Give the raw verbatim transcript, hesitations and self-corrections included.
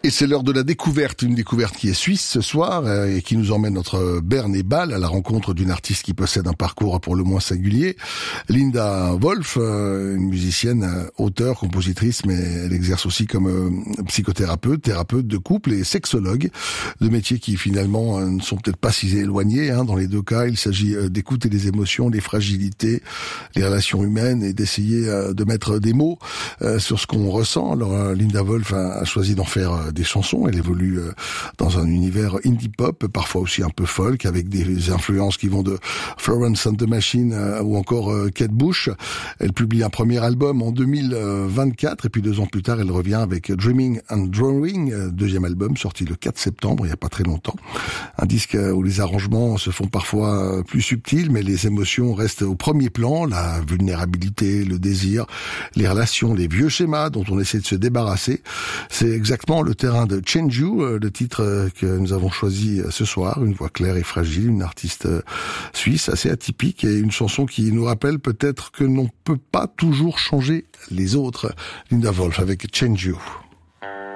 Et c'est l'heure de la découverte, une découverte qui est suisse ce soir euh, et qui nous emmène notre Bern et Bâle à la rencontre d'une artiste qui possède un parcours pour le moins singulier. Linda Wolf, euh, une musicienne, euh, auteure, compositrice, mais elle exerce aussi comme euh, psychothérapeute, thérapeute de couple et sexologue, de métiers qui finalement euh, ne sont peut-être pas si éloignés. Hein. Dans les deux cas, il s'agit euh, d'écouter les émotions, les fragilités, les relations humaines et d'essayer euh, de mettre des mots euh, sur ce qu'on ressent. Alors euh, Linda Wolf a, a choisi d'en faire euh, des chansons. Elle évolue euh, dans un univers indie pop, parfois aussi un peu folk, avec des influences qui vont de Florence and the Machine euh, ou encore euh, Kate Bush. Elle publie un premier album en deux mille vingt-quatre et puis deux ans plus tard, elle revient avec Dreaming and Drawing, euh, deuxième album sorti le quatre septembre, il n'y a pas très longtemps. Un disque où les arrangements se font parfois plus subtils, mais les émotions restent au premier plan, la vulnérabilité, le désir, les relations, les vieux schémas dont on essaie de se débarrasser. C'est exactement le terrain de Change You, le titre que nous avons choisi ce soir, une voix claire et fragile, une artiste suisse assez atypique et une chanson qui nous rappelle peut-être que l'on ne peut pas toujours changer les autres. Linda Wolf avec Change You.